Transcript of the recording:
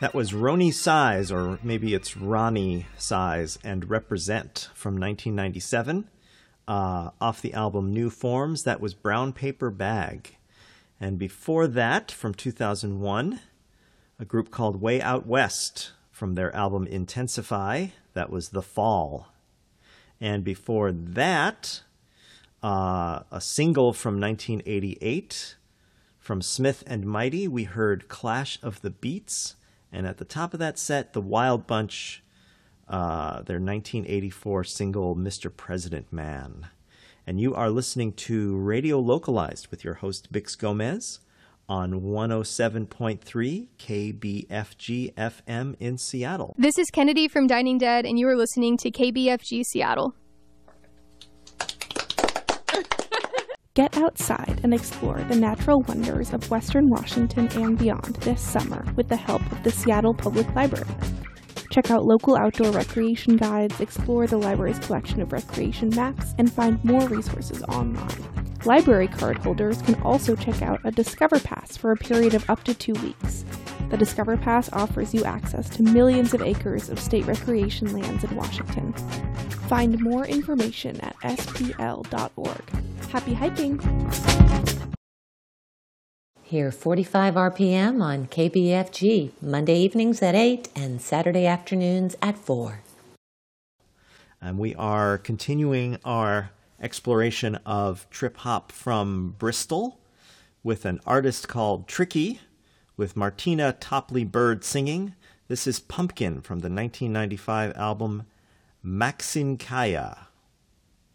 That was Roni Size, or maybe it's Ronnie Size, and Represent from 1997. Off the album New Forms, that was Brown Paper Bag. And before that, from 2001, a group called Way Out West from their album Intensify, that was The Fall. And before that, a single from 1988 from Smith and Mighty, we heard Clash of the Beats. And at the top of that set, the Wild Bunch, their 1984 single, Mr. President Man. And you are listening to Radio Localized with your host, Bix Gomez, on 107.3 KBFG FM in Seattle. This is Kennedy from Dining Dead, and you are listening to KBFG Seattle. Get outside and explore the natural wonders of Western Washington and beyond this summer with the help of the Seattle Public Library. Check out local outdoor recreation guides, explore the library's collection of recreation maps, and find more resources online. Library card holders can also check out a Discover Pass for a period of up to 2 weeks. The Discover Pass offers you access to millions of acres of state recreation lands in Washington. Find more information at spl.org. Happy hiking! Here, 45 RPM on KBFG, Monday evenings at 8 and Saturday afternoons at 4. And we are continuing our exploration of trip-hop from Bristol with an artist called Tricky, with Martina Topley Bird singing. This is Pumpkin from the 1995 album Maxinkaya.